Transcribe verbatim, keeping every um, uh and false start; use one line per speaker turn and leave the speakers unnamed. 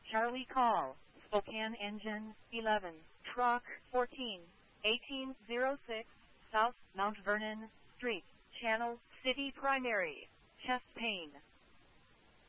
Charlie call, Spokane engine, eleven, truck, fourteen, eighteen oh six, South Mount Vernon Street, Channel City Primary, chest pain.